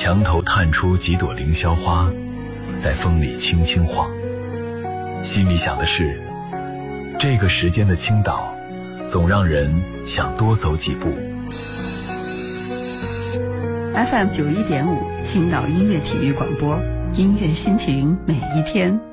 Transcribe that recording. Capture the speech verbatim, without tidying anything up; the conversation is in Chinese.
墙头探出几朵凌霄花，在风里轻轻晃。心里想的是，这个时间的青岛，总让人想多走几步。 F M 九一点五，青岛音乐体育广播，音乐心情每一天。